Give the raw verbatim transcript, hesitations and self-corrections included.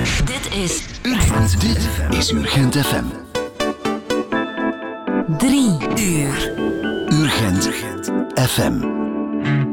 Dit is Urgent. Dit is Urgent F M. drie uur. Urgent F M.